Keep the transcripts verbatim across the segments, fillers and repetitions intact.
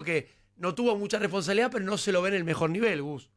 que no tuvo mucha responsabilidad, pero no se lo ve en el mejor nivel, Gus.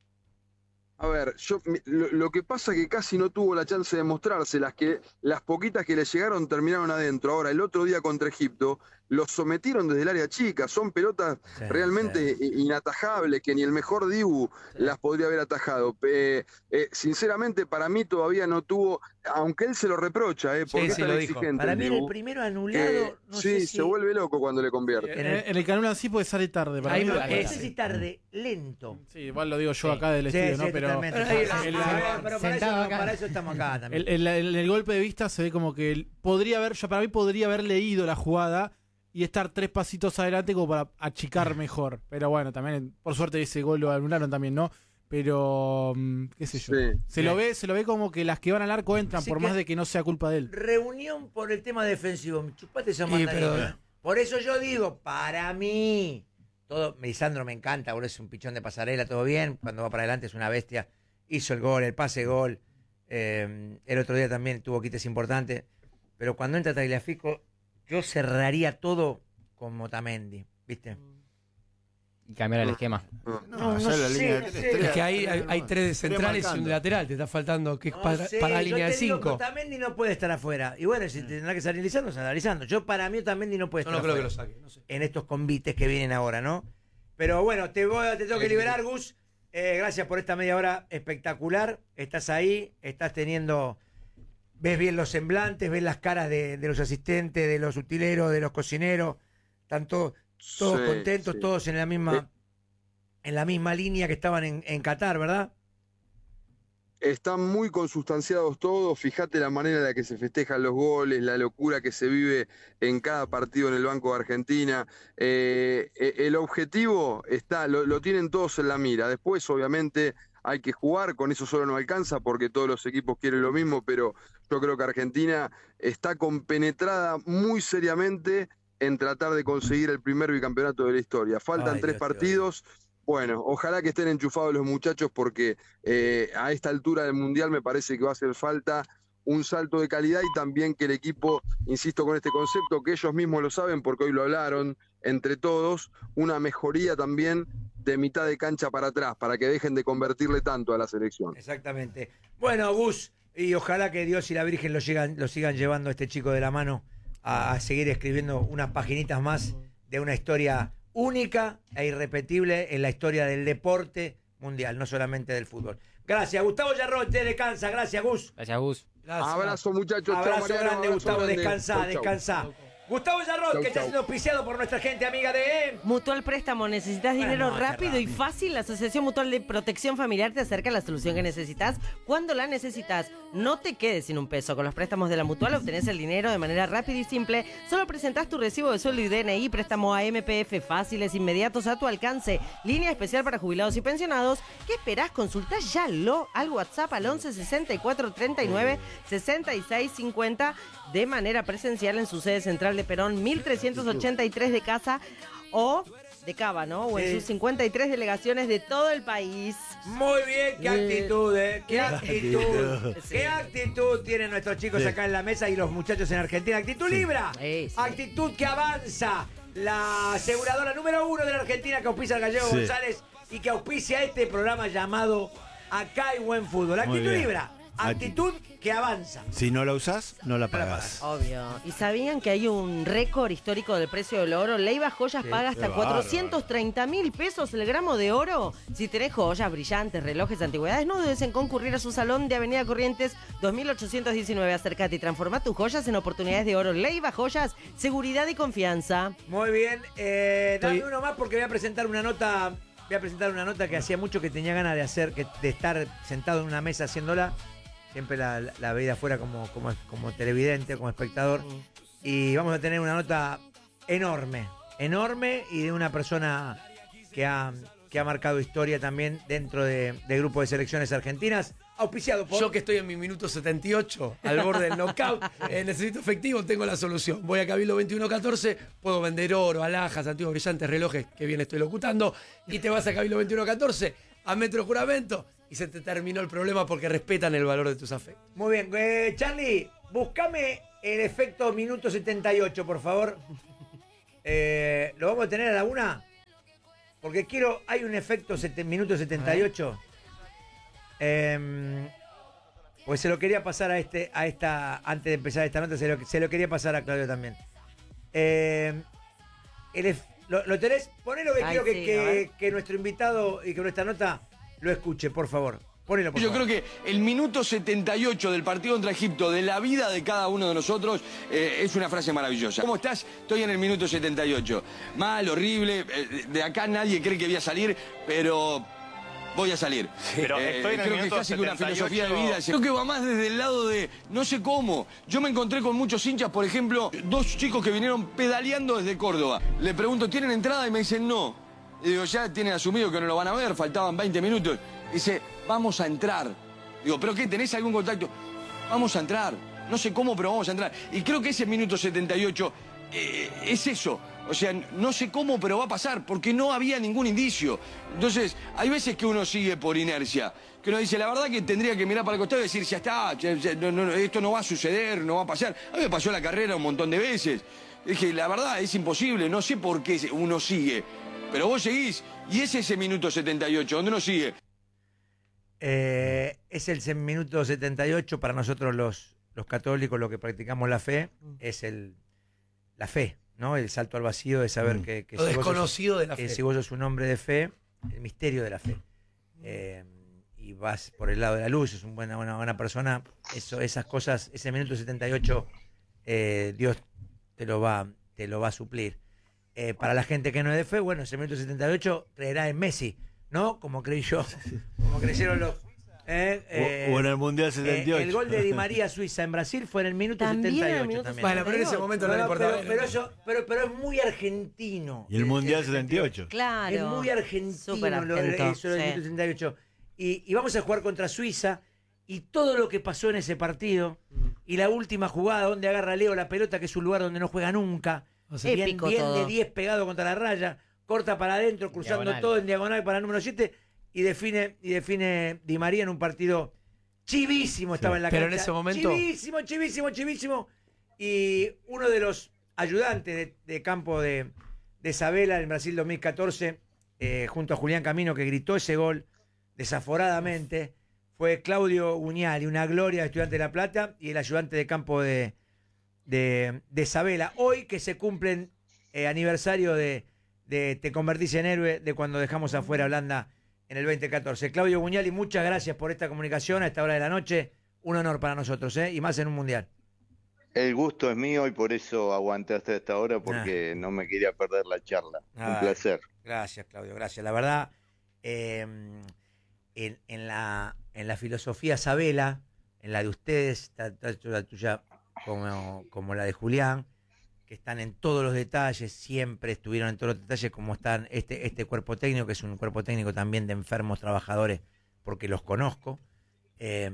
A ver, yo lo, lo que pasa es que casi no tuvo la chance de mostrarse, las que las poquitas que le llegaron terminaron adentro. Ahora, el otro día contra Egipto, los sometieron desde el área chica, son pelotas Sí, realmente sí. inatajables, que ni el mejor Dibu Sí. las podría haber atajado. Eh, eh, sinceramente, para mí todavía no tuvo, aunque él se lo reprocha, eh, porque Sí, es sí, tan lo dijo. exigente Para el mí era el Dibu, primero que anulado, no sí, sé si... se vuelve loco cuando le convierte. En el, en el canal así porque sale tarde. Para Ahí mí, lo- No es- sé si tarde, lento. sí, igual lo digo yo Sí. acá del Sí, estudio, sí, ¿no? Pero totalmente. Pero ahí- Ah, el- ah, pero para Sentado eso, acá. para eso estamos acá también. el, el- el- el golpe de vista se ve como que él podría haber, yo para mí podría haber leído la jugada y estar tres pasitos adelante como para achicar mejor. Pero bueno, también por suerte ese gol lo anularon también, ¿no? Pero mm, qué sé yo. Sí. Se lo ve, se lo ve como que las que van al arco entran, Así por que- más de que no sea culpa de él. Reunión por el tema defensivo. Chupate esa Sí, mandarina. pero- Por eso yo digo, para mí, todo, Lisandro me encanta, boludo, es un pichón de pasarela, todo bien. Cuando va para adelante es una bestia. Hizo el gol, el pase gol. Eh, el otro día también tuvo quites importantes. Pero cuando entra Tagliafico, yo cerraría todo con Motamendi, ¿viste? Y cambiar el esquema. No. No, ya no la sé, línea no de sé. tres, Es que hay, tres, hay, hay no. tres centrales y un marcando. lateral, te está faltando, que es No para, sé, para la yo línea de te digo que cinco. Otamendi no puede estar afuera. Y bueno, si tendrá que ser analizando, se analizando. Yo, para mí, Otamendi no puede Yo estar no creo que afuera. lo saque, no sé. En estos convites que vienen ahora, ¿no? Pero bueno, te, voy, te tengo que liberar, Gus. Eh, gracias por esta media hora espectacular. Estás ahí, estás teniendo... Ves bien los semblantes, ves las caras de, de los asistentes, de los utileros, de los cocineros. Están todos, todos Sí, contentos, sí. todos en la misma en la misma línea que estaban en, en Qatar, ¿verdad? Están muy consustanciados todos, fíjate la manera en la que se festejan los goles, la locura que se vive en cada partido en el Banco de Argentina. Eh, eh, el objetivo está, lo, lo tienen todos en la mira. Después, obviamente, hay que jugar, con eso solo no alcanza porque todos los equipos quieren lo mismo, pero yo creo que Argentina está compenetrada muy seriamente en tratar de conseguir el primer bicampeonato de la historia. Faltan Ay, tres Dios te partidos. Bueno, ojalá que estén enchufados los muchachos porque eh, a esta altura del Mundial me parece que va a hacer falta un salto de calidad y también que el equipo, insisto con este concepto, que ellos mismos lo saben porque hoy lo hablaron entre todos, una mejoría también de mitad de cancha para atrás, para que dejen de convertirle tanto a la selección. Exactamente. Bueno, Gus, y ojalá que Dios y la Virgen lo, llegan, lo sigan llevando a este chico de la mano a, a seguir escribiendo unas paginitas más de una historia única e irrepetible en la historia del deporte mundial, no solamente del fútbol. Gracias, Gustavo Yarrón, te descansa. Gracias, Gus. Gracias, Gus. Gracias. Abrazo muchachos, chau, Abrazo Mariano, grande, abrazo Gustavo. grande. Descansa, Chau, chau. descansa. Gustavo Yarrón, Chau, que está chau. siendo auspiciado por nuestra gente amiga de... Mutual Préstamo, necesitas Buenas dinero noches, rápido y Rami. fácil. La Asociación Mutual de Protección Familiar te acerca a la solución que necesitas cuando la necesitas. No te quedes sin un peso. Con los préstamos de la Mutual obtenés el dinero de manera rápida y simple. Solo presentás tu recibo de sueldo y D N I. Préstamo a M P F fáciles, inmediatos, a tu alcance. Línea especial para jubilados y pensionados. ¿Qué esperás? Consultá ya lo al WhatsApp al once sesenta y cuatro treinta y nueve sesenta y seis cincuenta de manera presencial en su sede central de Perón mil trescientos ochenta y tres de Casa o de Cava, ¿no? O en Sí. sus cincuenta y tres delegaciones de todo el país. Muy bien, qué actitud, ¿eh? Qué actitud. Sí. Qué actitud tienen nuestros chicos acá en la mesa y los muchachos en Argentina. Actitud Libra. Sí, sí. Actitud que avanza. La aseguradora número uno de la Argentina que auspicia al Gallego Sí. González y que auspicia este programa llamado Acá hay buen fútbol. Muy Actitud bien. Libra. Actitud que avanza. Si no la usás, no la No la pagás. Obvio. ¿Y sabían que hay un récord histórico del precio del oro? Leiva Joyas Sí, paga hasta qué bárbaro. cuatrocientos treinta mil pesos el gramo de oro. Si tenés joyas, brillantes, relojes, antigüedades, no dudes en concurrir a su salón de Avenida Corrientes dos mil ochocientos diecinueve. Acércate y transforma tus joyas en oportunidades de oro. Leiva Joyas, seguridad y confianza. Muy bien. Eh, dame Estoy- uno más porque voy a presentar una nota. Voy a presentar una nota que hacía mucho que tenía ganas de hacer, que, de estar sentado en una mesa haciéndola. Siempre la, la, la veía afuera como, como, como televidente, como espectador. Y vamos a tener una nota enorme, enorme y de una persona que ha, que ha marcado historia también dentro de- del grupo de selecciones argentinas. Auspiciado por... Yo que estoy en mi minuto setenta y ocho, al borde del knockout, eh, necesito efectivo, tengo la solución. Voy a Cabildo veintiuno catorce, puedo vender oro, alhajas, antiguos brillantes, relojes, que bien estoy locutando, y te vas a Cabildo veintiuno catorce, a Metro Juramento, y se te terminó el problema porque respetan el valor de tus afectos. Muy bien, eh, Charlie, búscame el efecto minuto setenta y ocho, por favor. Eh, ¿Lo vamos a tener a la una? porque quiero, hay un efecto sete, minuto setenta y ocho. Eh, pues se lo quería pasar a este, a esta, antes de empezar esta nota, se lo, se lo quería pasar a Claudio también. Eh, el, lo, ¿Lo tenés? Ponelo que Ay, quiero que, sí, que, que nuestro invitado y que nuestra nota lo escuche, por favor. Ponelo, por Yo favor. creo que el minuto setenta y ocho del partido contra Egipto, de la vida de cada uno de nosotros, eh, es una frase maravillosa. ¿Cómo estás? Estoy en el minuto setenta y ocho. Mal, horrible, eh, de acá nadie cree que voy a salir, pero voy a salir. Pero Eh, estoy en el creo que es minuto casi que una setenta y ocho. filosofía de vida. Creo que va más desde el lado de no sé cómo. Yo me encontré con muchos hinchas, por ejemplo, dos chicos que vinieron pedaleando desde Córdoba. Le pregunto, ¿tienen entrada? Y me dicen no. Y digo, ya tienen asumido que no lo van a ver, faltaban veinte minutos. Dice, vamos a entrar. Digo, ¿pero qué? ¿Tenés algún contacto? Vamos a entrar. No sé cómo, pero vamos a entrar. Y creo que ese minuto setenta y ocho eh, es eso. O sea, no sé cómo, pero va a pasar, porque no había ningún indicio. Entonces, hay veces que uno sigue por inercia. Que uno dice, la verdad que tendría que mirar para el costado y decir, ya está, ya, ya, no, no, esto no va a suceder, no va a pasar. A mí me pasó la carrera un montón de veces. Dije, la verdad, es imposible, no sé por qué uno sigue. Pero vos seguís, y es ese minuto setenta y ocho, donde uno sigue. Eh, es el minuto setenta y ocho para nosotros los, los católicos, los que practicamos la fe, es el la fe, ¿no? El salto al vacío de saber Mm. que, que Lo si vos desconocido sos, de la que fe. si vos sos un hombre de fe, el misterio de la fe. Eh, y vas por el lado de la luz, es una buena, buena, buena persona, eso, esas cosas, ese minuto setenta y ocho, eh, Dios te lo va, te lo va a suplir. Eh, para la gente que no es de fe, bueno, ese minuto setenta y ocho creerá en Messi, ¿no? Como creí yo, como creyeron los... Eh, eh, o en el Mundial setenta y ocho. eh, el gol de Di María a Suiza en Brasil fue en el minuto También setenta y ocho. en el minuto también. Bueno, pero en ese momento no, le No, importaba. pero, pero, eso, pero, pero es muy argentino. Y el Mundial setenta y ocho. Claro. Es muy argentino Súper lo, argento, eso del sí. minuto setenta y ocho. Y, y vamos a jugar contra Suiza. Y todo lo que pasó en ese partido. Y la última jugada donde agarra Leo la pelota, que es un lugar donde no juega nunca. O sea, bien épico bien todo. de diez pegado contra la raya. Corta para adentro, cruzando Diagonal. todo en diagonal para el número siete. Y define, y define Di María en un partido chivísimo. Estaba en la Pero cancha. en ese momento- Chivísimo, chivísimo, chivísimo. Y uno de los ayudantes de, de campo de, de Sabela en Brasil dos mil catorce, eh, junto a Julián Camino, que gritó ese gol desaforadamente, fue Claudio Guñali, una gloria de Estudiantes de La Plata, y el ayudante de campo de, de, de Sabela. Hoy que se cumplen eh, aniversario de, de Te convertís en héroe, de cuando dejamos afuera a Holanda en el veinte catorce. Claudio Guñali, muchas gracias por esta comunicación a esta hora de la noche. Un honor para nosotros, ¿eh? Y más en un mundial. El gusto es mío y por eso aguanté hasta esta hora porque no me quería perder la charla. Ah, Un placer. Gracias, Claudio, gracias. La verdad, eh, en, en, la, en la filosofía Sabela, en la de ustedes, tanto la tuya como, como la de Julián, que están en todos los detalles, siempre estuvieron en todos los detalles, como están este, este cuerpo técnico, que es un cuerpo técnico también de enfermos trabajadores, porque los conozco. Eh,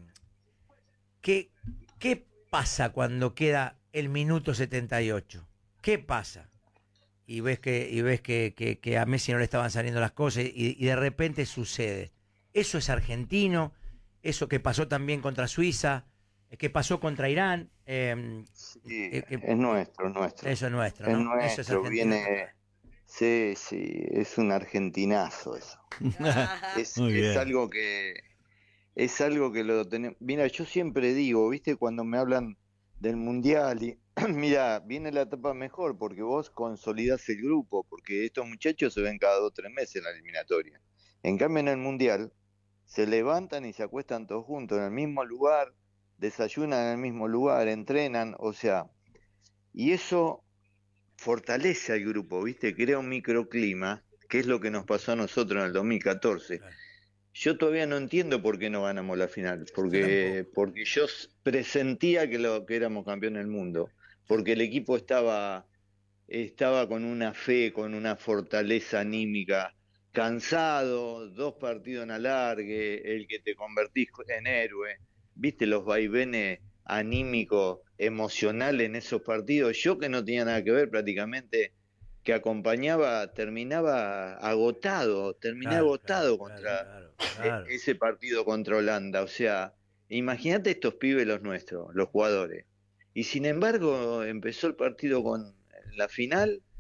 ¿qué, ¿Qué pasa cuando queda el minuto setenta y ocho? ¿Qué pasa? Y ves que, y ves que, que, que a Messi no le estaban saliendo las cosas y, y de repente sucede. Eso es argentino, eso que pasó también contra Suiza, que pasó contra Irán. Eh, Sí, eh, eh, es nuestro, es nuestro. eso es nuestro, Es ¿no? Eso es nuestro, argentino. viene... Sí, sí, es un argentinazo eso. Es, Muy bien. es algo que... Es algo que lo tenemos... Mira, yo siempre digo, ¿viste? Cuando me hablan del Mundial y... Mira, viene la etapa mejor porque vos consolidás el grupo, porque estos muchachos se ven cada dos o tres meses en la eliminatoria. En cambio, en el Mundial, se levantan y se acuestan todos juntos en el mismo lugar, desayunan en el mismo lugar, entrenan, o sea, y eso fortalece al grupo, ¿viste? Crea un microclima, que es lo que nos pasó a nosotros en el dos mil catorce. Yo todavía no entiendo por qué no ganamos la final, porque, porque yo s- presentía que, lo, que éramos campeones del mundo, porque el equipo estaba, estaba con una fe, con una fortaleza anímica, cansado, dos partidos en alargue, el que te convertís en héroe, viste los vaivenes anímicos, emocionales en esos partidos, yo que no tenía nada que ver prácticamente, que acompañaba, terminaba agotado, terminé Claro, agotado claro, contra claro, claro. e- ese partido contra Holanda, o sea, imagínate estos pibes los nuestros, los jugadores. Y sin embargo, empezó el partido con la final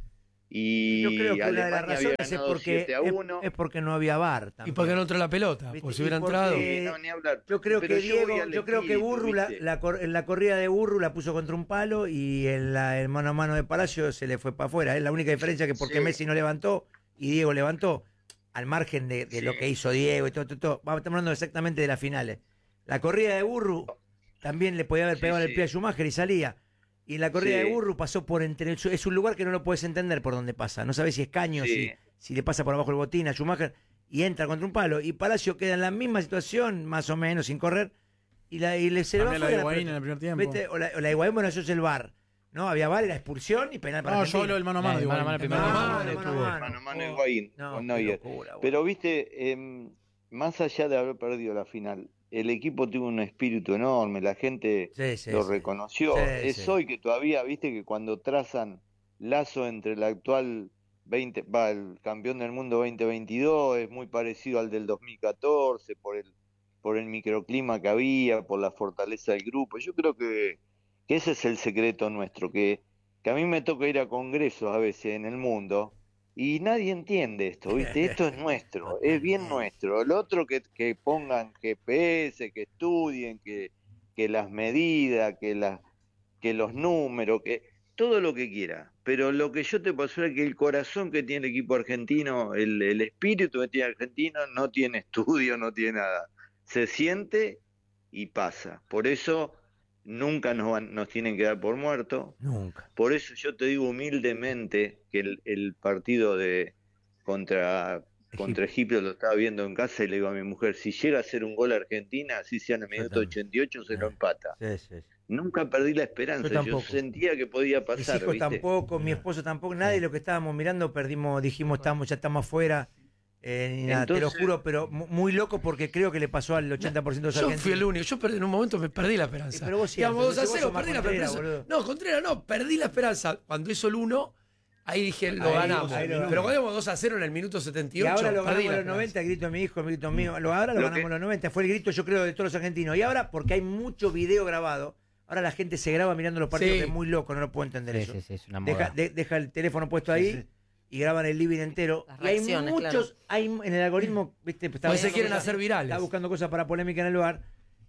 Y Yo creo que una de las Alemania había razones es ganado porque, siete a es, uno. es porque no había V A R. ¿Y también. por qué no entró la pelota? ¿Viste? Por si Y hubiera porque- entrado. Sí, no, ni hablar. Yo creo Pero que yo voy Diego, al yo creo que espíritu, Burru la, ¿viste? la cor- en la corrida de Burru la puso contra un palo y en la el mano a mano de Palacio se le fue para afuera. Es la única diferencia que porque Sí. Messi no levantó y Diego levantó, al margen de, de Sí. lo que hizo Diego y todo, todo, todo. Vamos, estamos hablando exactamente de las finales. La corrida de Burru también le podía haber Sí, pegado en el sí. pie a Schumacher y salía. Y en la corrida Sí. de Burru pasó por entre el- es un lugar que no lo puedes entender por dónde pasa. No sabes si es caño, Sí. si, si le pasa por abajo el botín a Schumacher y entra contra un palo. Y Palacio queda en la misma situación, más o menos, sin correr. Y, la, y le se le va También la de fuera Higuaín pelota. en el primer tiempo. ¿Viste? O la, o la de Higuaín, bueno, eso es el V A R. ¿No? Había V A R, era expulsión y penal para No, yo Argentina. hablo del mano a mano. La de de mano a mano Higuaín. primero. Mano a Mano mano, a mano a mano. mano. Mano a mano Oh, Higuaín, no, con qué Neuer. locura, boludo. Pero viste, em, más allá de haber perdido la final, el equipo tuvo un espíritu enorme, la gente Sí, sí, lo sí. reconoció. Sí, es sí. hoy que todavía, viste, que cuando trazan lazo entre el actual veinte, va, el campeón del mundo veinte veintidós, es muy parecido al del dos mil catorce, por el, por el microclima que había, por la fortaleza del grupo. Yo creo que, que ese es el secreto nuestro, que, que a mí me toca ir a congresos a veces en el mundo. Y nadie entiende esto, ¿viste? Esto es nuestro, es bien nuestro. El otro que, que pongan G P S, que estudien, que, que las medidas, que, la, que los números, que todo lo que quiera. Pero lo que yo te puedo asegurar es que el corazón que tiene el equipo argentino, el, el espíritu que tiene el argentino, no tiene estudio, no tiene nada. Se siente y pasa. Por eso nunca nos, van, nos tienen que dar por muertos. Nunca. Por eso yo te digo humildemente que el, el partido de contra, contra Egipto lo estaba viendo en casa y le digo a mi mujer, si llega a ser un gol a Argentina, así sea en el minuto ochenta y ocho, se lo empata. Sí, sí. Nunca perdí la esperanza, Yo yo, tampoco. sentía que podía Mis pasar. hijos ¿viste? tampoco, mi esposo tampoco, nadie de lo que estábamos mirando perdimos, dijimos, estamos, ya estamos afuera. Eh, ni nada, te lo Entonces- juro, pero mu- muy loco porque creo que le pasó al ochenta por ciento de los Yo argentinos. fui el único. Yo perdí, en un momento me perdí la esperanza. Sí, pero vos siempre, Digamos dos a vos sos cero, más perdí la Contreras, esperanza. boludo. No, Contreras no, perdí la esperanza. Cuando hizo el uno, ahí dije, lo Ahí, ganamos. ahí lo Pero ganamos. cuando íbamos dos a cero en el minuto setenta y Y ocho, ahora lo perdí ganamos la en los esperanza. noventa, el grito de mi hijo, el grito mío. Lo, ahora lo, Lo ganamos que- en los noventa, fue el grito, yo creo, de todos los argentinos. Y ahora, porque hay mucho video grabado, ahora la gente se graba mirando los partidos, Sí. que es muy loco, no lo puedo entender Sí, eso. sí, sí, es una Deja, moda. de- deja el teléfono puesto ahí y graban el living entero. Las Y hay reacciones, muchos, hay en el algoritmo, viste, está Pues se buscando quieren cosas- hacer virales. Está buscando cosas para polémica en el lugar.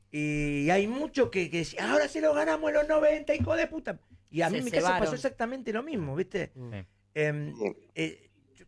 Y hay muchos que, que decían, ahora se lo ganamos en los noventa, hijo de puta. Y a mí Se en mi casa cebaron. pasó exactamente lo mismo, ¿viste? Sí. Em, Bien. eh, yo-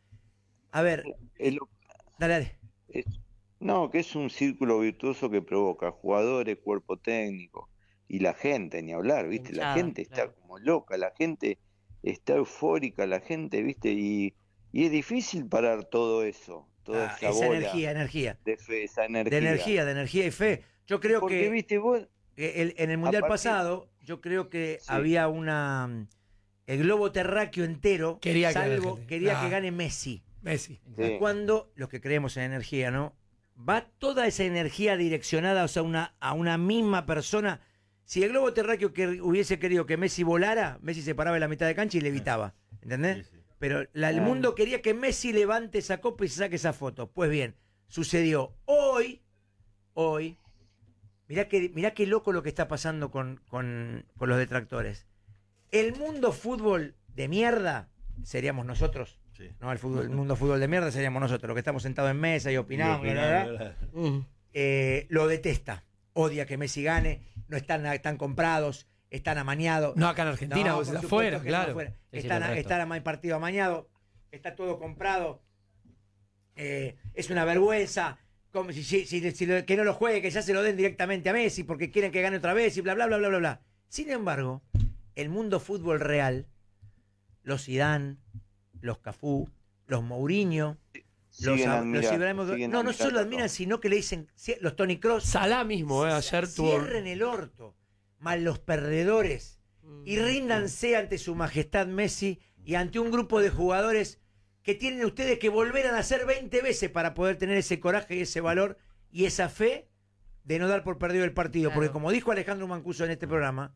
a ver, Es lo- dale, dale. es- no, que es un círculo virtuoso que provoca jugadores, cuerpo técnico y la gente, ni hablar, ¿viste? La Hinchada, gente está claro. como loca, la gente está eufórica, la gente, ¿viste? Y, y es difícil parar todo eso, toda Ah, esa, esa bola energía, energía. de fe, esa energía. De energía, de energía y fe. Yo creo Porque, que ¿viste? Vos, que el- en el Mundial a partir- pasado, yo creo que Sí. había una... El globo terráqueo entero, Quería que gane salvo, Argentina. quería Ah. que gane Messi. Messi. sí, Cuando, los que creemos en energía, ¿no? Va toda esa energía direccionada, o sea, una, a una misma persona. Si el globo terráqueo que hubiese querido que Messi volara, Messi se paraba en la mitad de cancha y le evitaba. ¿Entendés? Sí, sí. Pero la- el Ah. mundo quería que Messi levante esa copa y se saque esa foto. Pues bien, sucedió. Hoy, hoy, mirá que, mirá qué loco lo que está pasando con, con, con los detractores. El mundo fútbol de mierda seríamos nosotros. Sí. No, el, fútbol, el mundo fútbol de mierda seríamos nosotros, los que estamos sentados en mesa y opinamos, Y bla, bla, bla. opinamos, Mm. Eh, lo detesta. Odia que Messi gane, no están, están comprados, están amañados. No, acá en Argentina, No, vos por estás supuesto afuera, que no claro. afuera. Sí, sí, Están, correcto. están ama- partido amañado, está todo comprado. Eh, es una vergüenza. Como si, si- si- si lo- que no lo juegue, que ya se lo den directamente a Messi porque quieren que gane otra vez y bla, bla, bla, bla, bla, bla. Sin embargo, el mundo fútbol real, los Zidane, los Cafú, los Mourinho, los, siguen los admirando, Ibrahimovic- siguen no, no solo admirando. admiran, sino que le dicen, "Sie- los Tony Cross, Salah mismo, eh, ayer tuvo. cierren el orto, mal los perdedores, y ríndanse ante su majestad Messi y ante un grupo de jugadores que tienen ustedes que volver a nacer veinte veces para poder tener ese coraje y ese valor y esa fe de no dar por perdido el partido. Claro. Porque como dijo Alejandro Mancuso en este programa,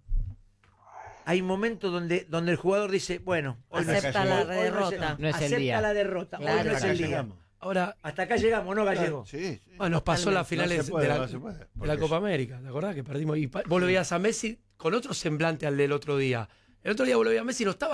hay momentos donde, donde el jugador dice, bueno, hoy no es- Acepta la hoy- hoy no es- derrota. No es el acepta día. la derrota, hoy Claro, no es claro. el día. Llegamos. Ahora, Hasta acá llegamos, ¿no, Gallego? Sí, sí. bueno, nos pasó las Totalmente. finales No se puede, de la, no se puede, de la porque Copa América. ¿Te acordás que perdimos? Y pa- vos lo veías a Messi con otro semblante al del otro día. El otro día vos lo veías a Messi, no estaba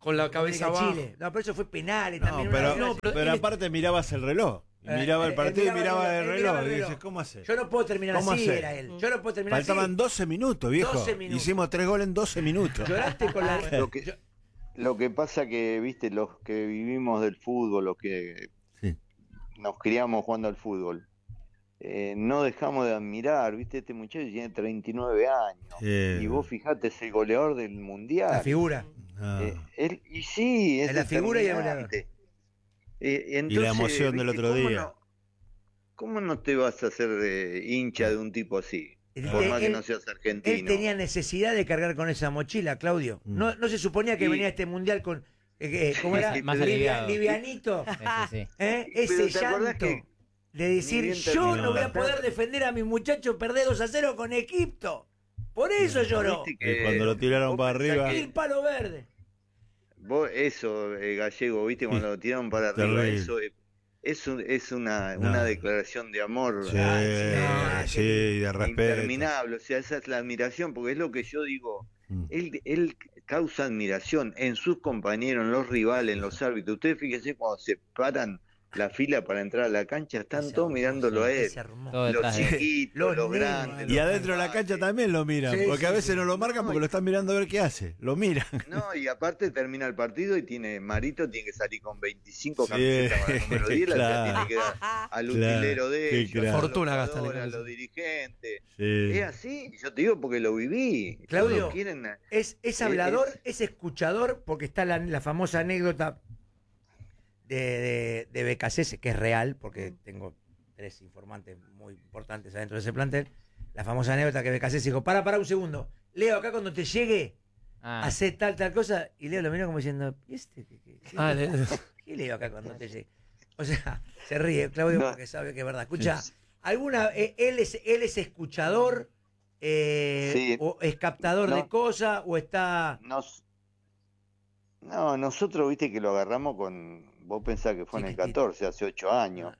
con la cabeza América abajo. Chile. No, pero eso fue penales No, también. pero, una- pero, él- aparte mirabas el reloj. Y Eh, miraba el eh, partido él y miraba él el miraba reloj. Y dices, ¿cómo haces? Yo no puedo terminar ¿Cómo así, hacer? era él. Yo no puedo terminar Faltaban así. doce minutos, viejo. doce minutos. Hicimos tres goles en doce minutos. Lloraste con la... Lo que, lo que pasa que, viste, los que vivimos del fútbol, los que Sí. nos criamos jugando al fútbol, eh, no dejamos de admirar, viste, este muchacho tiene treinta y nueve años. Sí. Y vos fijate, es el goleador del mundial. La figura. Ah. Eh, él- y sí, es, Es la figura y el determinante. Eh, Y la entonces, emoción del ¿viste? otro ¿Cómo día. no- ¿Cómo no te vas a hacer eh, hincha de un tipo así? Él- Por más que él- no seas Él argentino. tenía necesidad de cargar con esa mochila, Claudio. Mm. No, no se suponía que Sí. venía a este mundial con... eh, eh, ¿Cómo era? Más Livia- aliviado. livianito. Sí, sí, sí. ¿eh? Pero Ese ¿te acordás llanto que de decir, ni bien yo terminó no voy a la poder tarde? defender a mi muchacho, perder dos a cero con Egipto. Por eso lloró. ¿Viste Y cuando lo tiraron vos para pensás arriba. Y que el palo verde. vos- eso, eh, Gallego, ¿viste? Cuando lo tiraron para arriba, Terrible. eso eh, es, un- es una, No. una declaración de amor Sí, Ay, sí, de respeto. interminable. O sea, esa es la admiración, porque es lo que yo digo. Mm. Él, él causa admiración en sus compañeros, en los rivales, en los árbitros. Ustedes fíjense cuando se paran la fila para entrar a la cancha, están Es todos hermoso, mirándolo a él. es hermoso. Todo Los detrás de él. chiquitos, Los los, nenes, grandes. Y los adentro de la cancha salvajes. también lo miran, Sí, porque a sí, veces sí. no lo marcan porque lo están mirando a ver qué hace. Lo miran. No, y aparte termina el partido y tiene Marito tiene que salir con veinticinco Sí, camisetas con el número diez, la claro. tiene que dar al Claro, utilero de qué ellos, crack. a los Fortuna gastan en jugadores, a eso. los dirigentes. Sí. Es así, yo te digo porque lo viví. Claudio, Todos quieren... Es, es Eh, hablador, es- es escuchador, porque está la, la famosa anécdota de, de, de Becasese, que es real, porque tengo tres informantes muy importantes adentro de ese plantel. La famosa anécdota que Becasese dijo, para, para un segundo. Leo, acá cuando te llegue, Ah, hace tal, tal cosa. Y Leo lo miró como diciendo, ¿y este qué, qué, qué- Ah, le- qué Leo acá cuando te llegue? O sea, se ríe Claudio No. porque sabe que es verdad. Escucha, ¿alguna, eh, él, es, él es escuchador, eh, Sí. o es captador No. de cosas, o está... Nos... No, nosotros, viste que lo agarramos con... Vos pensás que fue en el Chiquitito. catorce, hace ocho años.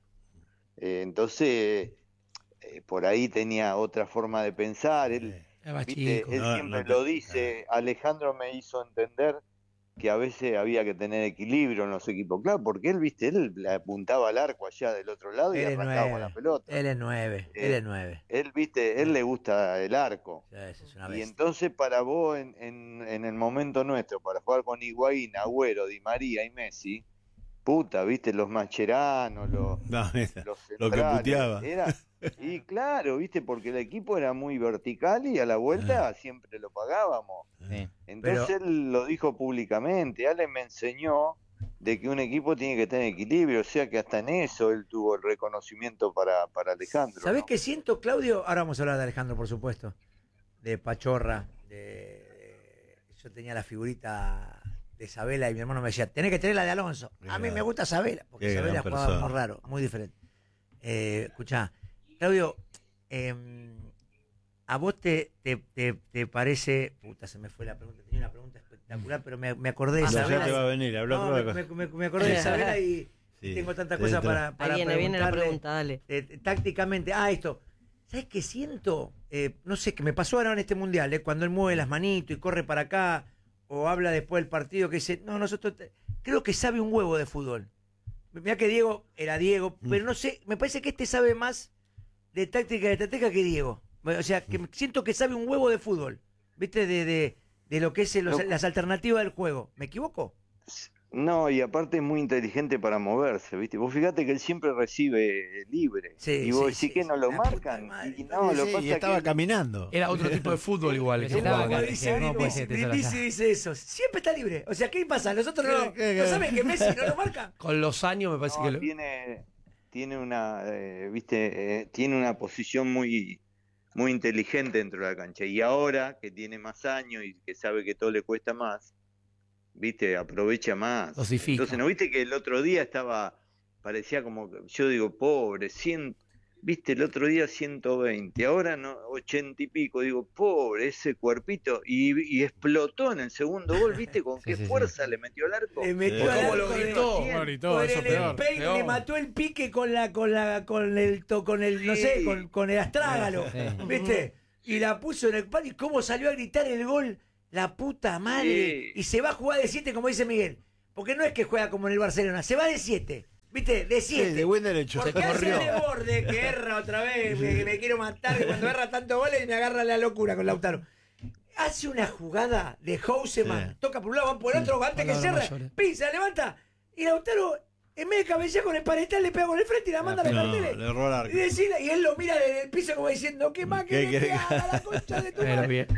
Eh, entonces, eh, por ahí tenía otra forma de pensar. Él, Era más viste, chico. él No, siempre no te- lo dice. Alejandro me hizo entender que a veces había que tener equilibrio en los equipos. Claro, porque él, viste, él le apuntaba al arco allá del otro lado y Él es arrancaba con nueve. la pelota. Él es nueve, Eh, él es nueve. Él, viste, él le gusta el arco. Sí, esa es una Y bestia. entonces para vos en, en, en el momento nuestro, para jugar con Higuaín, Agüero, Di María y Messi, puta, viste, los Mascherano, los, No, esa. los Lo que centrales, puteaba. era- y claro, viste, porque el equipo era muy vertical y a la vuelta siempre lo pagábamos. sí. Entonces él lo dijo públicamente, Ale me enseñó de que un equipo tiene que tener equilibrio, o sea que hasta en eso él tuvo el reconocimiento para, para Alejandro. ¿Sabés ¿no? qué siento, Claudio? Ahora vamos a hablar de Alejandro, por supuesto. De Pachorra. De, de- yo tenía la figurita de Sabela y mi hermano me decía, tenés que tener la de Alonso. A mí Qué me gran- gusta Sabela, porque qué Sabela gran jugaba persona. muy raro, muy diferente. Eh, escuchá, Claudio, em, ¿a vos te, te, te, te parece... Puta, se me fue la pregunta. Tenía una pregunta espectacular, pero me, me acordé de No, ya Sabela. te va a venir, habla No, otra me, cosa. me- me- me acordé de Sabela y Sí, tengo tantas te cosas entra. para, para Ahí viene, viene la preguntarle. pregunta, dale. Eh, tácticamente, ah, esto. ¿Sabes qué siento? Eh, no sé, que me pasó ahora en este mundial, eh, cuando él mueve las manitos y corre para acá, o habla después del partido que dice, no, nosotros te- creo que sabe un huevo de fútbol. Mirá que Diego era Diego, Mm. pero no sé, me parece que este sabe más de táctica y de estrategia que Diego. O sea, Mm. que siento que sabe un huevo de fútbol, ¿viste? De, de, de lo que es el- los- No. las alternativas del juego. ¿Me equivoco? No, y aparte es muy inteligente para moverse, ¿viste? Vos fíjate que él siempre recibe libre. Sí, y vos sí, decís sí, que sí, no lo la puta marcan. madre. Y no, lo Sí, pasa y estaba que él- caminando. Era otro tipo de fútbol igual que Sí, estaba jugaba. acá. Dice, ¿Cómo puede Brindisi, ser que te Brindisi solo- dice eso. Siempre está libre. O sea, ¿qué pasa? Nosotros no, ¿Qué- qué- no qué? saben que Messi no lo marca. Con los años me parece no, que lo- tiene, tiene una, eh, ¿viste? Eh, tiene una posición muy, muy inteligente dentro de la cancha. Y ahora que tiene más años y que sabe que todo le cuesta más, ¿viste? Aprovecha más. Dosifica. Entonces, ¿no viste que el otro día estaba, parecía como, que- yo digo, pobre, cien, viste, el otro día ciento veinte, ahora no, ochenta y pico, digo, pobre, ese cuerpito, y, y explotó en el segundo gol, viste, con Sí, qué sí, sí. fuerza le metió el arco. Le metió Sí. al ¿Cómo arco lo de- gritó? con No, gritó, el eso peor. empeine, Peor. le mató el pique con la, con la, con el, to- con el, no sé, Sí. con, con el astrágalo, Sí. ¿viste? Y la puso en el palo y cómo salió a gritar el gol La puta madre. Sí. Y se va a jugar de siete, como dice Miguel. Porque no es que juega como en el Barcelona, se va de siete. ¿Viste? De siete. Sí, de buen derecho. Porque Se hace corrió. de borde que erra otra vez, me, me quiero matar, que cuando erra tantos goles me agarra la locura con Lautaro. Hace una jugada de Houseman, Sí. toca por un lado, va por el otro, antes que Palabras cierre, mayores. pisa, levanta, y Lautaro, en vez de cabecear con el paretal, le pega con el frente y la manda a los No, carteles. le erró el arco. Y, decirle- y él lo mira desde el piso como diciendo, ¿qué más ¿Qué que querés? haga la concha de tu Pero madre? bien.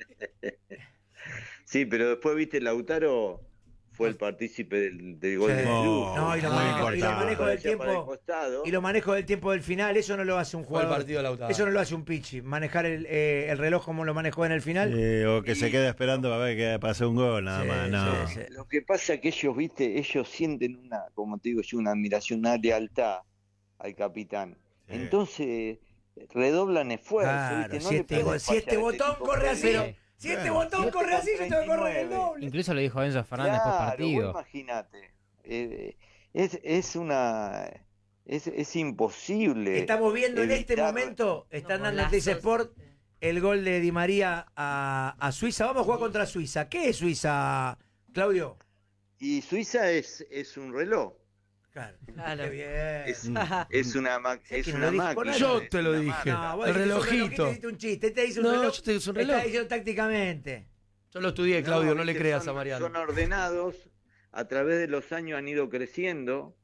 Sí, pero después, viste, Lautaro fue el partícipe del, del gol Sí. del No, club. No, y lo muy manejo, y lo importante. manejo del Parecía para el tiempo. costado. Y lo manejo del tiempo del final, eso no lo hace un Fue el jugador. partido de Lautaro. Eso no lo hace un pichi. Manejar el, eh, el reloj como lo manejó en el final. Eh, o que se queda esperando para ver que pase un gol, nada Sí, más. No. sí, sí. Lo que pasa es que ellos, viste, ellos sienten una, como te digo yo, una admiración, una lealtad al capitán. Sí. Entonces, redoblan esfuerzo, Claro, viste, no si le este, pueden go- si fallar este a botón tipo corre que así, le- si este Claro. botón Siete corre así, con yo tengo que correr el treinta y nueve. doble. Incluso lo dijo Enzo Fernández Claro, por partido. vos imagínate. Eh, es, es una... Es, es imposible. Estamos viendo en este evitar- momento, están No, dando en golazos. Teis Sport el gol de Di María a, a Suiza. Vamos a jugar contra Suiza. ¿Qué es Suiza, Claudio? Y Suiza es, es un reloj. Claro. Claro. Qué bien. Es, Mm. es una, ma- ¿Sabés es que no una lo dijo máquina. nadie? Yo es te lo una dije. máquina. No, vos El dijiste un reloj, relojito. te hiciste un chiste. Te hizo un No, reloj. yo te hice un Te reloj. está diciendo tácticamente. Yo lo estudié, Claudio, no, le viste, creas son- a Mariano. Son ordenados, a través de los años han ido creciendo,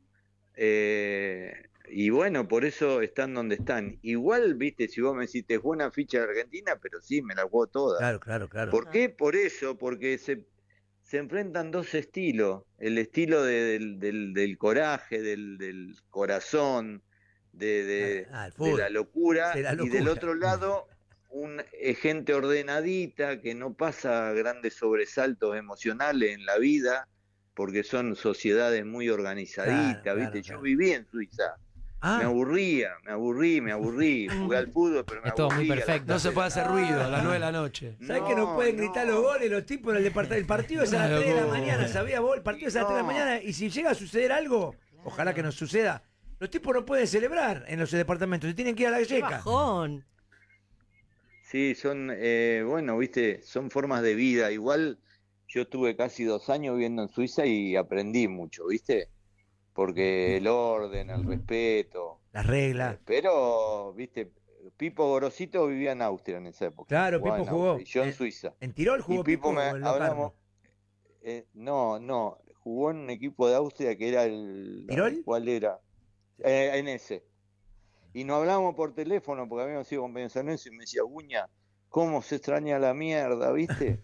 eh, y bueno, por eso están donde están. Igual, viste, si vos me decís, es buena ficha de Argentina, pero sí, me la juego toda. Claro, claro, claro. ¿Por qué? Por eso, porque se, se enfrentan dos estilos, el estilo de- del, del- del coraje, del, del corazón, de, de- Ah, el de fútbol. la locura, De la y del locura. otro lado un, eh, gente ordenadita que no pasa grandes sobresaltos emocionales en la vida, porque son sociedades muy organizaditas, Claro, ¿viste? claro, Yo claro. viví en Suiza. Me Ah, aburría, me aburrí, me aburrí. Jugué al fútbol, pero me Es todo muy aburría. perfecto. No se puede hacer ruido a las nueve de la noche. ¿sabés que no pueden gritar los goles los tipos en el departamento? El partido es a las Una tres de la locura. mañana, ¿sabías vos? El partido es a las tres de la No. mañana y si llega a suceder algo, ojalá que nos suceda, los tipos no pueden celebrar en los departamentos, se tienen que ir a la ¡Qué yeca. bajón! Sí, son, eh, bueno, viste, son formas de vida. Igual yo estuve casi dos años viviendo en Suiza y aprendí mucho, viste, porque el orden, el respeto. Las reglas. Pero, viste, Pipo Gorosito vivía en Austria en esa época. Claro, Jugaba Pipo en jugó. Austria, y yo en Eh, Suiza. ¿En Tirol jugó Y Pipo me o en Locarno? hablamos. eh, no, no, jugó en un equipo de Austria que era el. ¿Tirol? ¿Cuál era? Eh, en ese. Y nos hablábamos por teléfono porque habíamos sido compañeros en eso y me decía, Uña, ¿cómo se extraña la mierda, viste?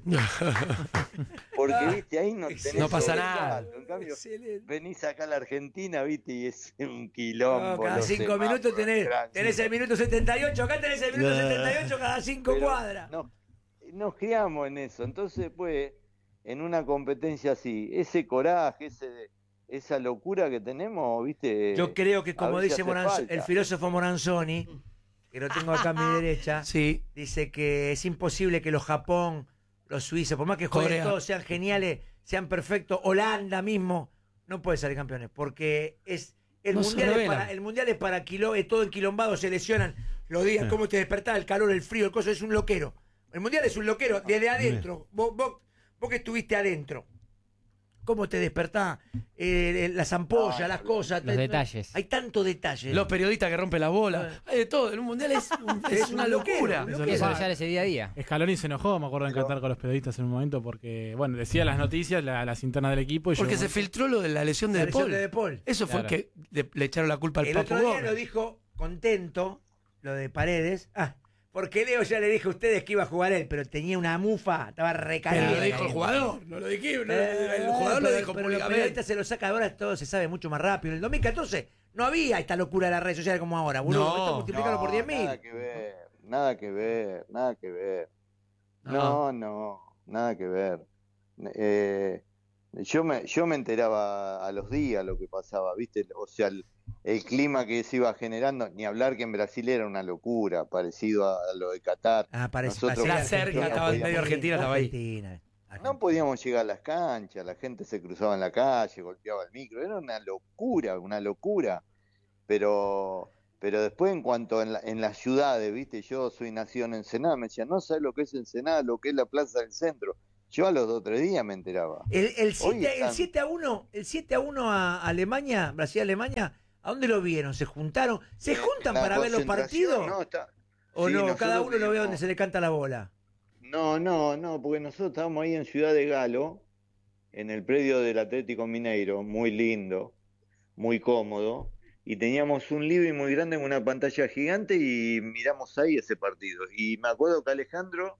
Porque, viste, ahí no tenés No pasa sobresalto. nada. En cambio, Excelente. venís acá a la Argentina, viste, y es un No, quilombo. cada los cinco semáforos, minutos tenés, tránsito. tenés el minuto setenta y ocho, acá tenés el minuto No. setenta y ocho cada cinco Pero cuadras. no- nos criamos en eso. Entonces, pues, en una competencia así, ese coraje, ese, esa locura que tenemos, viste. Yo creo que, como a veces dice hace Moranz- falta. el filósofo Moranzoni, que lo tengo acá a mi derecha, Sí. dice que es imposible que los Japón, los suizos, por más que jueguen Corea. todos, sean geniales, sean perfectos, Holanda mismo, no puede salir campeones, porque es el No se mundial es revelan. para el mundial es para quilo, es todo enquilombado, se lesionan los días, cómo te despertás, el calor, el frío, el coso, es un loquero. El mundial es un loquero, desde adentro, vos, vos, vos que estuviste adentro. ¿Cómo te despertás? Eh, las ampollas, No, las cosas. Los te- detalles. Hay tanto detalle. Los periodistas que rompen las bolas. Hay de todo. En un mundial es, un- es Es una un loquero, locura. un Eso loquero. lo sale ese día a día. Scaloni se enojó, me acuerdo en Qatar con los periodistas en un momento porque, bueno, decía las noticias, la- las internas del equipo. Y Porque llegó se un- filtró lo de la lesión de La De lesión Paul. de De Paul. Eso fue Claro. que le, le echaron la culpa al El Papu otro día Gómez. lo dijo contento, lo de Paredes. Ah, porque Leo ya le dijo a ustedes que iba a jugar él, pero tenía una mufa, estaba Pero recaliente. lo dijo el jugador, no lo dijimos. Eh, el jugador lo pero- dijo pero los públicamente. periodistas se lo saca ahora, todo se sabe mucho más rápido. En el dos mil catorce no había esta locura de las redes sociales como ahora, boludo. No, Esto multiplícalo por diez mil. Nada que ver, nada que ver, nada que ver. No. No, no, nada que ver. Eh, yo me, yo me enteraba a los días lo que pasaba, ¿viste? O sea, el, el clima que se iba generando, ni hablar que en Brasil era una locura, parecido a, a lo de Qatar. Ah, parece Nosotros La parece cerca Argentina, estaba en medio Argentina, Argentina, estaba ahí. Argentina. No podíamos llegar a las canchas, la gente se cruzaba en la calle, golpeaba el micro, era una locura, una locura. Pero, pero después en cuanto en, la- en las ciudades, viste, yo soy nacido en Ensenada, me decían, no sabes lo que es Ensenada, lo que es la Plaza del Centro. Yo a los dos o tres días me enteraba. El, el, Hoy siete, están- el siete a uno, el siete a uno a Alemania, Brasil-Alemania, ¿a dónde lo vieron? ¿Se juntaron? ¿Se En juntan la para ver los concentración, partidos? No, está- ¿O sí, no? nosotros Cada uno lo ve vimos- donde se le canta la bola. No, no, no, porque nosotros estábamos ahí en Ciudad de Galo, en el predio del Atlético Mineiro, muy lindo, muy cómodo, y teníamos un living muy grande con una pantalla gigante y miramos ahí ese partido. Y me acuerdo que Alejandro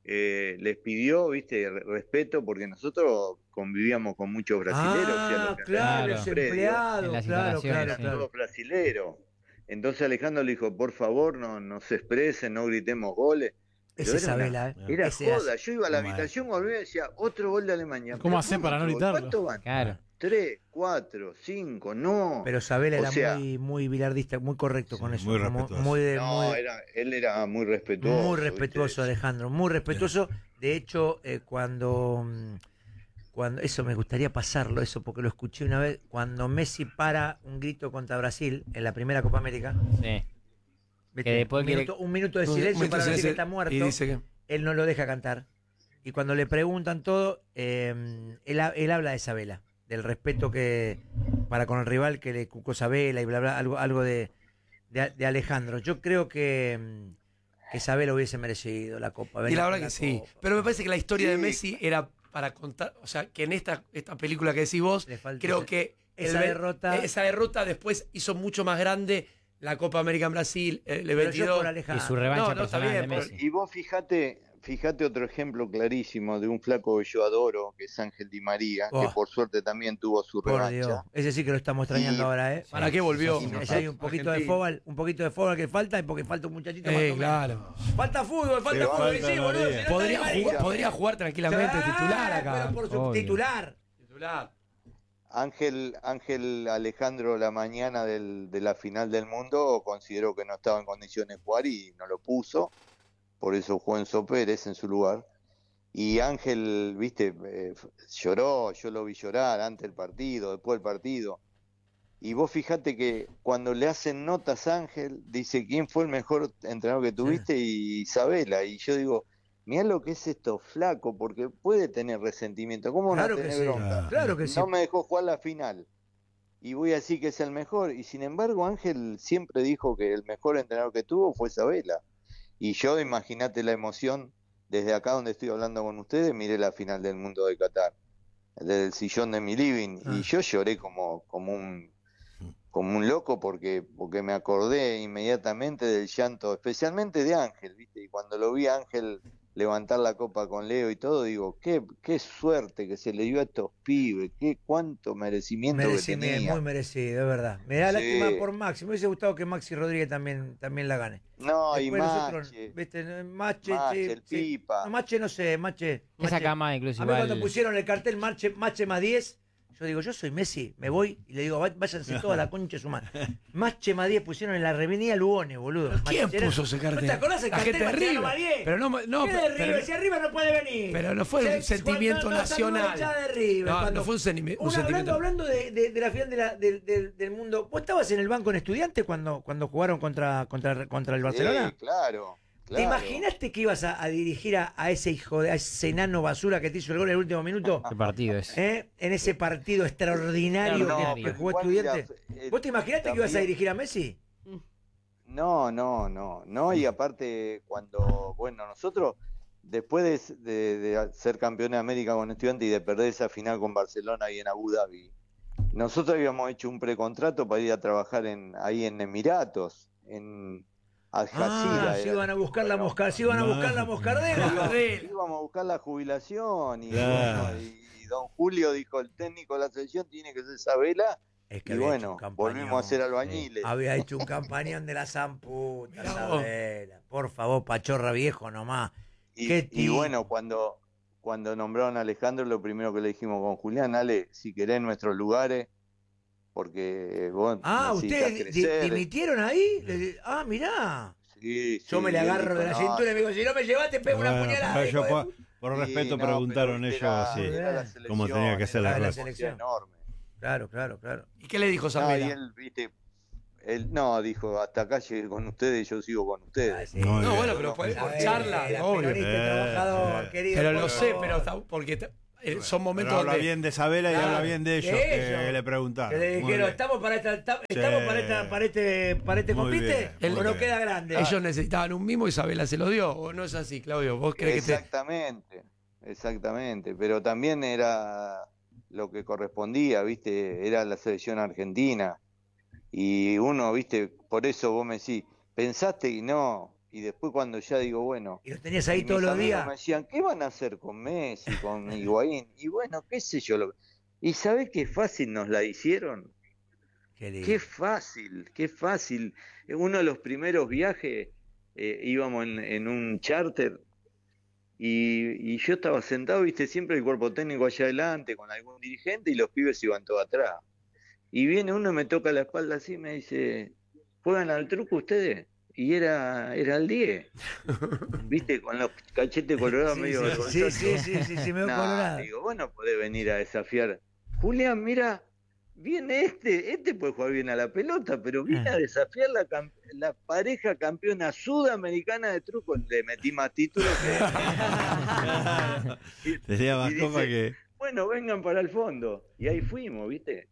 eh, les pidió, viste, re- respeto, porque nosotros convivíamos con muchos brasileros. o sea, Ah, los que claro, andaban en los el predio, empleados, En las claro, claro, instalaciones, eran sí. claro. todos brasileros. Entonces Alejandro le dijo, por favor, no, no se expresen, no gritemos goles. Pero Ese era una- Isabela, ¿eh? Era Ese joda, hace- yo iba a la Mal. habitación, volvía y decía, otro gol de Alemania. ¿Cómo Pero hacés para no otro gol? gritarlo? ¿Cuántos van? Claro. Tres, cuatro, cinco, no. Pero Isabela O era sea- muy, muy bilardista, muy correcto con Sí, eso. muy como- respetuoso. muy de- No, muy- era, él era muy respetuoso. Muy ¿viste? respetuoso, Alejandro, muy respetuoso. De hecho, eh, cuando, mm, cuando. Eso me gustaría pasarlo, eso, porque lo escuché una vez. Cuando Messi para un grito contra Brasil en la primera Copa América. Sí. ¿viste? Que después un, quiere- minuto, un minuto de Un silencio momento para de decir que silencio, está muerto. Y dice que. Él no lo deja cantar. Y cuando le preguntan todo, eh, él, ha- él habla de Isabela, del respeto que para con el rival que le cucó Isabela y bla, bla, algo, algo de, de, de Alejandro. Yo creo que, mm, que Isabela hubiese merecido la Copa. Y venir la con verdad que sí. Copa. Pero me parece que la historia de Sí. Messi era para contar. O sea, que en esta, esta película que decís vos, Le falta creo ese- que. esa el- derrota- Esa derrota después hizo mucho más grande la Copa América en Brasil, el Pero yo veintidós. por Y Alejandro. su revancha No, no, está personal bien, de pero- Messi. Y vos fíjate, fíjate otro ejemplo clarísimo de un flaco que yo adoro, que es Ángel Di María, que Oh. por suerte también tuvo su Por revancha. Dios. Ese sí que lo estamos extrañando Y- ahora, ¿eh? ¿Para qué volvió? Y si hay un poquito de Argentina. fútbol, un poquito de fútbol que falta, y porque falta un muchachito más Eh, o menos. claro. Falta fútbol, falta Pero fútbol, falta sí, boludo. María. si no está Podría Di María. jugar, podría jugar tranquilamente Ah, titular acá. Pero por su Obvio. titular. Titular. Ángel, Ángel Alejandro la mañana del- de la final del mundo consideró que no estaba en condiciones de jugar y no lo puso, por eso jugó Enzo Pérez en su lugar. Y Ángel, viste, eh, f- lloró, yo lo vi llorar antes del partido, después del partido. Y vos fijate que cuando le hacen notas a Ángel, dice quién fue el mejor entrenador que tuviste y Isabela. Y yo digo, mirá lo que es esto flaco, porque puede tener resentimiento. ¿Cómo Claro no que tener sí. bronca? Claro que sí. No me dejó jugar la final. Y voy a decir que es el mejor. Y sin embargo, Ángel siempre dijo que el mejor entrenador que tuvo fue Isabela. Y yo, imagínate la emoción, desde acá donde estoy hablando con ustedes, miré la final del mundo de Qatar, desde el sillón de mi living. Ah. Y yo lloré como, como un como un loco porque, porque me acordé inmediatamente del llanto, especialmente de Ángel, ¿viste? Y cuando lo vi a Ángel levantar la copa con Leo y todo, digo, qué, qué suerte que se le dio a estos pibes, qué cuánto merecimiento que Merecimiento, tenía. muy merecido, es verdad. Me da Sí. lástima por Maxi. Me hubiese gustado que Maxi Rodríguez también, también la gane. No, y Después nosotros, Mache, ¿viste? Mache, Mache, sí, el sí. Pipa. No, Mache no sé, Mache. Esa Mache. cama incluso A mí cuando igual. pusieron el cartel Mache, Mache más diez, yo digo, yo soy Messi, me voy y le digo, "Va- váyanse toda la concha de su madre. Mache más diez pusieron en la avenida Lugones, boludo. ¿Quién Mascherano. puso ese cartel? ¿No te acordás el La cartel gente de Mascherano River. más diez? Pero no, no, ¿Qué de pero- River? Si arriba no puede venir. Pero no fue un Se- sentimiento cuando- no, salió nacional. hinchada de River, No, cuando- no fue un, sentimi- un Una, sentimiento. hablando hablando de, de- de la final de la- del, del- del mundo, ¿vos estabas en el banco en Estudiantes cuando, cuando jugaron contra, contra, contra el Barcelona? Sí, claro, ¿Te claro. imaginaste que ibas a, a dirigir a, a ese hijo de a ese enano basura que te hizo el gol en el último minuto? Qué partido es. ¿Eh? En ese partido extraordinario No, que, que pero jugó igual, Estudiantes. mira, eh, ¿Vos te imaginaste que ibas a también- dirigir a Messi? No, no, no, no, y aparte cuando, bueno, nosotros después de, de- de ser campeones de América con Estudiantes y de perder esa final con Barcelona y en Abu Dhabi, nosotros habíamos hecho un precontrato para ir a trabajar en ahí en Emiratos, en Al Jazeera. Ah, se era. iban a buscar la Bueno, mosca, se iban a No. buscar la moscardera. íbamos, íbamos a buscar la jubilación y, Claro. bueno, y- y don Julio dijo, el técnico de la selección tiene que ser Isabela, Es que y había hecho bueno, un campañón. volvimos a ser albañiles. Había hecho un campañón de la zamputa, Mirá vos. Isabela. Por favor, pachorra viejo nomás. Y, Qué y tipo. bueno, cuando, cuando nombraron a Alejandro, lo primero que le dijimos con Julián, Ale, si querés nuestros lugares, porque vos Ah, necesitas ¿ustedes di- crecer. dimitieron ahí? Le di- Ah, mirá. Sí, Yo sí, me le y él agarro dijo, de la "No, cintura y me digo, si no me llevas te pego una Bueno, puñalada. pero hijo yo de por, pu-". por sí, respeto no, preguntaron pero, ellos viste, sí, la- era la cómo selección, tenía que ser la era la una cosa. selección. responsabilidad enorme. Claro, claro, claro. ¿Y qué le dijo No, y Isabela? él, viste, él, no, dijo, hasta acá llegué con ustedes y yo sigo con ustedes. Ah, sí. Muy No, bien. bueno, pero por, por Eh, charla, era obvio. peronista, Eh, trabajador, eh. querido, Pero por lo sé, favor. pero está- porque ta- eh, son Pero momentos habla donde... bien de Isabela y Claro, habla bien de ellos, de que ellos. le preguntaron. Que le Muy dijeron, bien. estamos para esta, esta- Sí. estamos para esta, para este, para este Muy compite, bien, o muy no bien. queda grande. Ellos necesitaban un mimo, Isabela se lo dio, ¿o no es así, Claudio? ¿Vos crees que te...? Exactamente, exactamente, pero también era lo que correspondía, ¿viste? Era la selección argentina. Y uno, ¿viste? Por eso vos me decís, pensaste y no. Y después cuando ya digo, bueno... Y los tenías ahí y todos mis los amigos días. me decían, ¿qué van a hacer con Messi, con Higuaín? Y bueno, qué sé yo. Lo... ¿Y sabés qué fácil nos la hicieron? Qué lindo. Qué fácil, qué fácil. Uno de los primeros viajes eh, íbamos en, en un charter y, y yo estaba sentado, viste, siempre el cuerpo técnico allá adelante con algún dirigente y los pibes iban todos atrás. Y viene uno y me toca la espalda así y me dice, ¿juegan al truco ustedes? Y era, era el diez, viste, con los cachetes colorados Sí, medio sí, vergonzosos. sí, sí, sí, sí, medio No, colorado. digo, vos no podés venir a desafiar. Julián, mira, viene este, este puede jugar bien a la pelota, pero viene Ah. a desafiar la, cam- la pareja campeona sudamericana de truco. Le metí más títulos que... Y- Tenía más y copa dice, que... bueno, vengan para el fondo. Y ahí fuimos, ¿viste?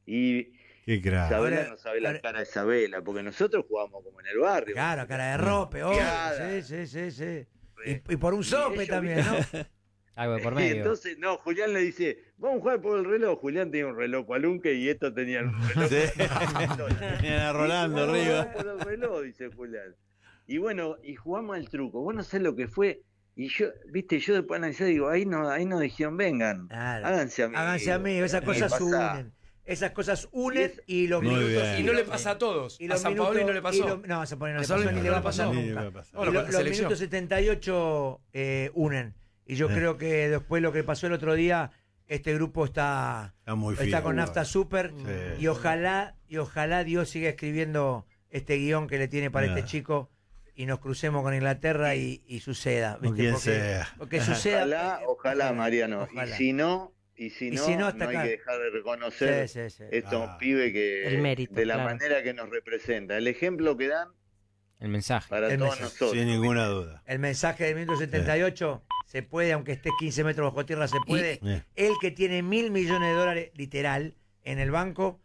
Y Qué crack. Isabela Ahora- no sabe la ahora- cara de Isabela, porque nosotros jugábamos como en el barrio. Claro, cara de rope, obvio. Piada. Sí, sí, sí, sí. Y, y por un Y sope ellos, también, ¿no? Algo de por Y medio. entonces, no, Julián le dice, vamos a jugar por el reloj. Julián tenía un reloj Cualunque y estos tenían un reloj. Sí. Tenían a Rolando Vamos a arriba. jugar por el reloj, dice Julián. Y bueno, y jugamos al truco. Vos no sabés lo que fue. Y yo, viste, yo después analicé, digo, ahí no, ahí no dijeron, vengan, Claro. háganse amigos. Háganse amigos, esas ¿Qué cosas pasa? unen. Esas cosas unen Y es- y los Muy minutos. bien. Y no le pasa a todos. y A los San minutos- Paoli no le pasó. y lo- no, a San Paoli no A le San pasó Paoli ni no le va a le pasar pasó. Ni le nunca. va a pasar. Y Bueno, lo- con la los selección. minutos setenta y ocho eh, unen. Y yo Eh. creo que después lo que pasó el otro día, este grupo está, Está muy está fino. con Nafta Super. Sí. Y ojalá, y ojalá Dios siga escribiendo este guión que le tiene para Ya. este chico y nos crucemos con Inglaterra y, y suceda. Con ¿viste? quien porque, sea. porque suceda. Ojalá, ojalá, Mariano. Ojalá. Y si no, y si Y no, si no, no, hasta hay acá. que dejar de reconocer Sí, sí, sí. estos Ah. pibes que El mérito, de la claro. manera que nos representa. El ejemplo que dan El mensaje. para El todos mensaje. nosotros. Sin ninguna duda. El mensaje del minuto setenta y ocho se puede, aunque esté quince metros bajo tierra, se puede. Eh. El que tiene mil millones de dólares, literal, en el banco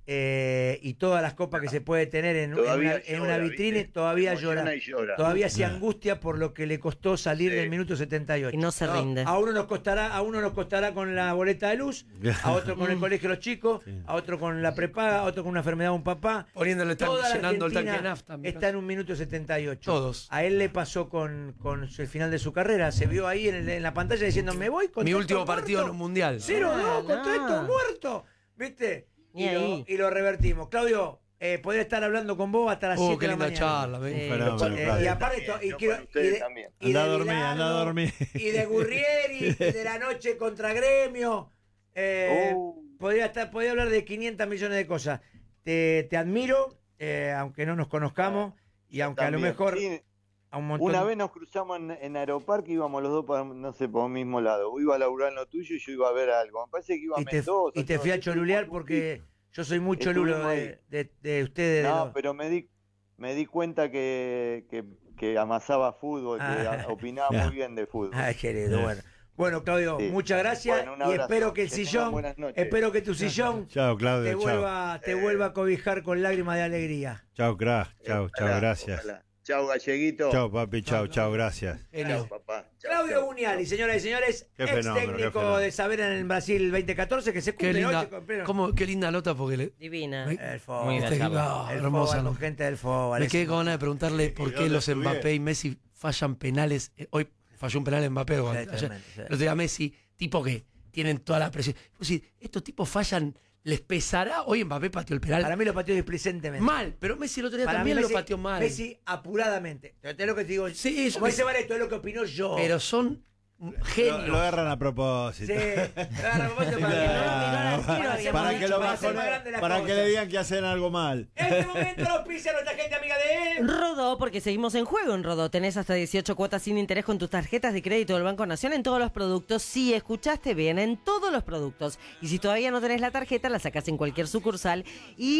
eh, y todas las copas que se puede tener en, en Todavía una, en una llora, vitrine, ¿viste? todavía Se emociona llora. y llora. Todavía se Ya. angustia por lo que le costó salir Sí. del minuto setenta y ocho. Y no se rinde. A uno nos costará, a uno nos costará con la boleta de luz, a otro con el colegio de los chicos, Sí. a otro con la prepaga, a otro con una enfermedad de un papá. Poniéndole tan, Toda la llenando el tanque de Argentina nafta. mirá. está en un minuto setenta y ocho. Todos. A él le pasó con, con el final de su carrera. Se vio ahí en, el- en la pantalla diciendo, me voy con Mi esto último muerto. partido en un mundial. cero dos Ah, contra no. esto muerto. ¿Viste? Ni Y lo, ahí. y lo revertimos. Claudio, eh, podría estar hablando con vos hasta las Oh, siete qué de la linda mañana. charla. ven. Sí. Fenómeno, Eh, Claudio. y aparte, esto- y Yo quiero- con ustedes y de- también. y Anda de a dormir, Bilardo, anda a dormir. Y de Gurrieri, y de la noche contra Gremio. Eh, Oh. podría, estar, podría hablar de quinientos millones de cosas. Te, te admiro, eh, aunque no nos conozcamos, y aunque a lo También. mejor Sí, a un montón una vez nos cruzamos en, en Aeroparque, íbamos los dos para, no sé, por un mismo lado. Vos ibas a laburar en lo tuyo y yo iba a ver algo. Me parece que iba a y te, Mendoza. y te yo fui a no sé, cholulear estuvimos porque yo soy muy Estuvimos cholulo de, ahí. de, de ustedes. de No, los- pero me di, me di cuenta que, que, que amasaba fútbol, que Ah. a- opinaba Ya. muy bien de fútbol. Ay, querido, bueno. Bueno, Claudio, Sí. muchas gracias Bueno, un y abrazo. espero que el Que tengan sillón, buenas noches. espero que tu sillón Chao, te Claudio. Chao. vuelva, te Eh. vuelva a cobijar con lágrimas de alegría. Chao, crack. Chao, chao, Ojalá, gracias. ojalá. Chao, Galleguito. Chao, papi. Chao, chao, gracias. Genio. Chao, papá. Chao, Claudio chao. Buniali, señoras y señores, Qué ex fenómeno, qué técnico fenómeno. de Saber en el Brasil veinte catorce, que se Qué cumple linda, hoy. se cumple- cómo- qué linda nota porque le, Divina. Me- El fútbol. Muy este, bien. ah, El hermosa. fútbol, ¿no? con gente del fútbol. Me es- quedé con ganas de preguntarle por qué dónde los estuviera? Mbappé y Messi fallan penales. Eh, Hoy falló un penal en Mbappé. o Sí, ayer. tremendo, sí. El otro día Messi, tipo que tienen toda la presión. Vos decís, estos tipos fallan, ¿les pesará? Hoy Mbappé pateó el penal Para mí lo pateó displicentemente. mal, pero Messi el otro día Para también mí lo Messi- pateó mal. Messi apuradamente. Te te lo que te digo. Sí, yo como que dice sé. Valeto, es lo que opinó yo. Pero son Lo, genios. lo agarran a propósito. Sí. Agarra a propósito para que no- Ah, para para, hacer para más- que lo para hacer bajonen- más grande la para cosa. que le digan que hacen algo mal. En este momento lo pisa nuestra gente amiga de él. Rodó, porque seguimos en juego en Rodó. Tenés hasta dieciocho cuotas sin interés con tus tarjetas de crédito del Banco Nación en todos los productos. Sí, escuchaste bien, en todos los productos. Y si todavía no tenés la tarjeta, la sacás en cualquier sucursal y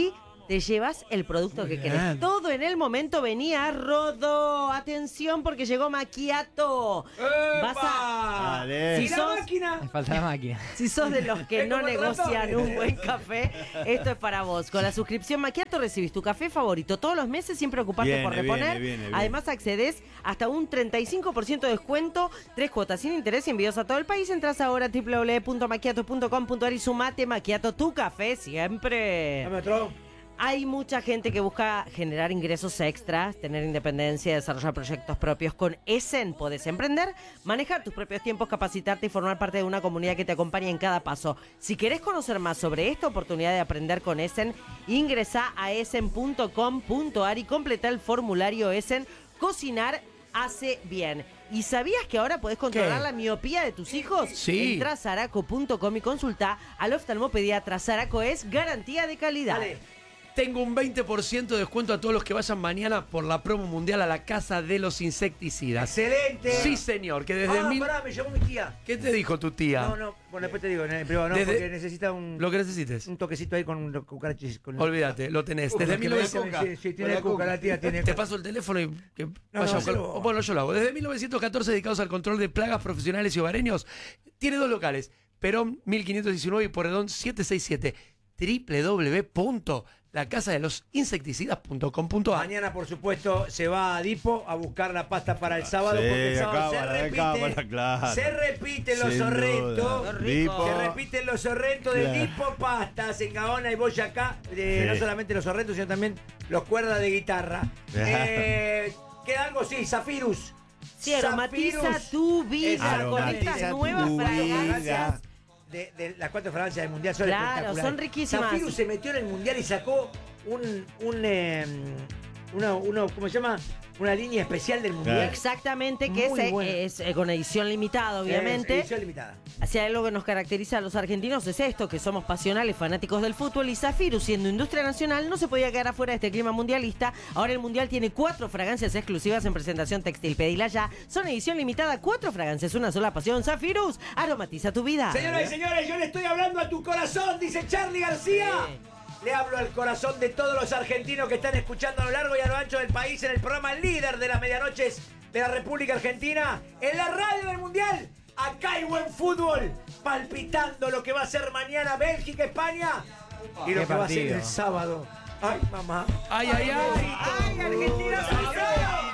te llevas el producto Muy que bien. querés. Todo en el momento venía a Rodó. Atención porque llegó Macchiato. Vas a... Dale. Si sos, Me falta la máquina. si sos de los que Es no como el negocian ratón. un buen café, esto es para vos. Con la suscripción Macchiato recibís tu café favorito todos los meses sin preocuparte Viene, por reponer. viene, viene, viene. Además accedes hasta un treinta y cinco por ciento de descuento, tres cuotas sin interés y envíos a todo el país. Entras ahora a doble u doble u doble u punto macchiato punto com punto a r y sumate. Macchiato, tu café siempre. Dame otro. Hay mucha gente que busca generar ingresos extras, tener independencia, desarrollar proyectos propios. Con Essen podés emprender, manejar tus propios tiempos, capacitarte y formar parte de una comunidad que te acompaña en cada paso. Si querés conocer más sobre esta oportunidad de aprender con Essen, ingresá a essen punto com punto a r y completa el formulario Essen. Cocinar hace bien. ¿Y sabías que ahora podés controlar ¿Qué? la miopía de tus hijos? Sí. Entrá a zaraco punto com y consulta al oftalmopediatra. Zaraco es garantía de calidad. Dale. Tengo un veinte por ciento de descuento a todos los que vayan mañana por la promo mundial a la Casa de los Insecticidas. Excelente. Sí, señor, que desde Ah, mil... pará, me llamó mi tía. ¿Qué te dijo tu tía? No, no, bueno, después te digo, en el privado no, Desde- porque necesita un, Lo que necesites. un toquecito ahí con los cucarachis. Con Olvídate, lo tenés. Uf, Desde que mil le dé novecientos... coca. Sí, sí, tiene coca, la tía tiene Te coca. paso el teléfono y que No, vaya no, a buscar- hacelo. Bueno, yo lo hago. Desde mil novecientos catorce dedicados al control de plagas profesionales y hogareños. Tiene dos locales. Perón mil quinientos diecinueve y Porredón setecientos sesenta y siete. doble u doble u doble u punto la casa de los insecticidas punto com punto a r. Mañana, por supuesto, se va a Dipo a buscar la pasta para el sábado, Sí, porque el sábado se cámara, repite. cámara, claro. Se repiten los Sin sorrentos. duda. Qué rico. Dipo. Se repiten los sorrentos de Claro. Dipo Pastas en Gaona y Boyacá. Eh, Sí. No solamente los sorrentos, sino también los cuerdas de guitarra. Eh, ¿Queda algo? Sí, Zafirus. Sí, aromatiza Zafirus. tu vida con Aromatiza estas tu nuevas vida. fragancias. De, de las cuatro fragancias del mundial son Claro, espectaculares. son riquísimas. Zafirus se metió en el mundial y sacó un, un eh, una, uno, ¿cómo se llama? Una línea especial del mundial. Claro. Exactamente, que Muy es, buena. es, eh, con edición limitada, Es obviamente. edición limitada. Si hay algo que nos caracteriza a los argentinos es esto, que somos pasionales, fanáticos del fútbol, y Zafirus, siendo industria nacional, no se podía quedar afuera de este clima mundialista. Ahora el mundial tiene cuatro fragancias exclusivas en presentación textil. Pedila ya, son edición limitada, cuatro fragancias, una sola pasión. Zafirus, aromatiza tu vida. Señoras y señores, yo le estoy hablando a tu corazón, dice Charly García. Le hablo al corazón de todos los argentinos que están escuchando a lo largo y a lo ancho del país en el programa líder de las medianoches de la República Argentina, en la radio del Mundial. Acá hay buen fútbol, palpitando lo que va a ser mañana Bélgica, España y lo Qué que va a ser partido. el sábado. Ay, mamá. ¡Ay, ay, ay! ¡Ay, Argentina! ¡Ay,